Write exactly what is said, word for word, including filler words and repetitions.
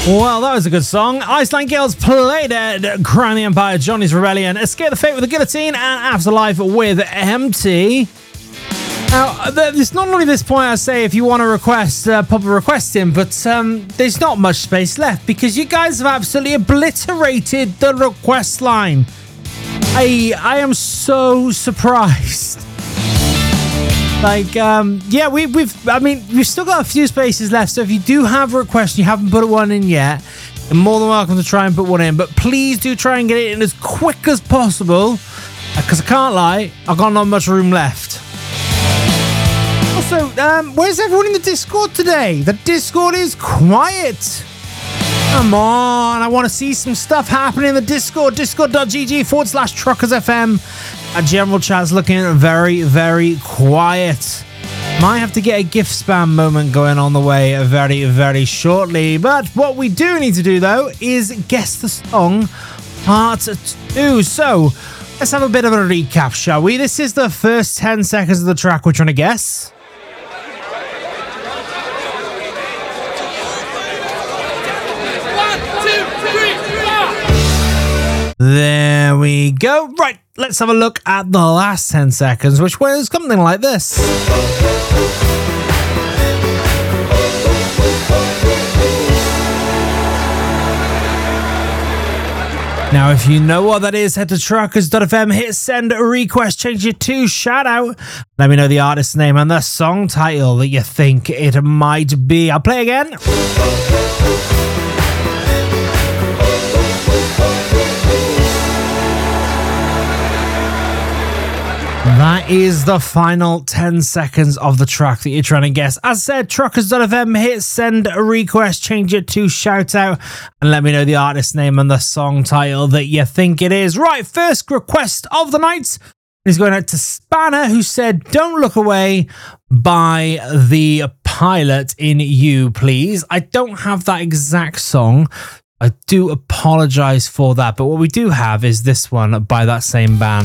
Well, that was a good song. Iceland Girls played it. Crown the Empire, Johnny's Rebellion, Escape the Fate with the Guillotine, and Afterlife with Empty. Now, there's not only this point I say if you want to request, uh, pop a request in, but um, there's not much space left because you guys have absolutely obliterated the request line. I I am so surprised. Like, um, yeah, we, we've, I mean, we've still got a few spaces left, so if you do have a request and you haven't put one in yet, you're more than welcome to try and put one in, but please do try and get it in as quick as possible, because I can't lie, I've got not much room left. Also, um, where's everyone in the Discord today? The Discord is quiet. Come on, I want to see some stuff happening in the Discord. Discord.gg forward slash Truckers F M. Our general chat's looking very, very quiet. Might have to get a gift spam moment going on the way very, very shortly. But what we do need to do, though, is guess the song part two. So let's have a bit of a recap, shall we? This is the first ten seconds of the track we're trying to guess. There we go. Right, let's have a look at the last ten seconds, which was something like this. Now, if you know what that is, head to truckers dot f m, hit send a request, change it to shout out. Let me know the artist's name and the song title that you think it might be. I'll play again. That is the final ten seconds of the track that you're trying to guess. As said, truckers dot f m, hit send a request, change it to shout out, and let me know the artist name and the song title that you think it is. Right, first request of the night is going out to Spanner, who said, "Don't Look Away" by The Pilot in You, please. I don't have that exact song. I do apologize for that, but what we do have is this one by that same band.